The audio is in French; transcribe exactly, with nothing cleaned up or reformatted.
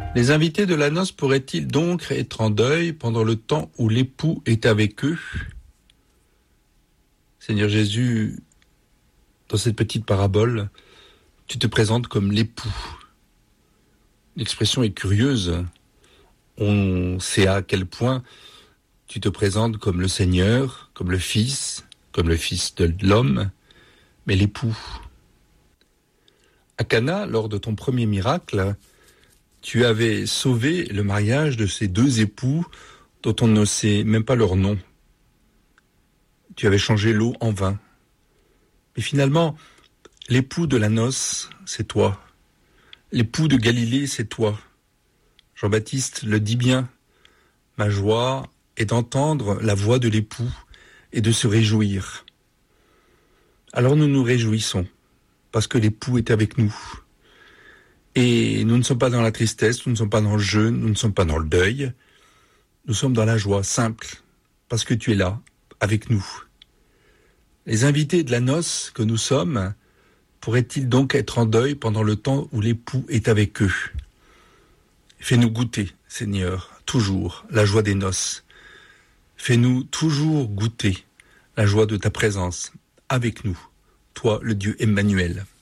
Les invités de la noce pourraient-ils donc être en deuil pendant le temps où l'époux est avec eux ? Seigneur Jésus, dans cette petite parabole, tu te présentes comme l'époux. L'expression est curieuse. On sait à quel point tu te présentes comme le Seigneur, comme le Fils, comme le Fils de l'homme, mais l'époux. À Cana, lors de ton premier miracle, tu avais sauvé le mariage de ces deux époux dont on ne sait même pas leur nom. Tu avais changé l'eau en vin. Mais finalement, l'époux de la noce, c'est toi. L'époux de Galilée, c'est toi. Jean-Baptiste le dit bien. Ma joie est d'entendre la voix de l'époux et de se réjouir. Alors nous nous réjouissons, parce que l'époux est avec nous. Et nous ne sommes pas dans la tristesse, nous ne sommes pas dans le jeûne, nous ne sommes pas dans le deuil. Nous sommes dans la joie simple, parce que tu es là, avec nous. Les invités de la noce que nous sommes pourraient-ils donc être en deuil pendant le temps où l'époux est avec eux ? Fais-nous goûter, Seigneur, toujours la joie des noces. Fais-nous toujours goûter la joie de ta présence avec nous, toi le Dieu Emmanuel.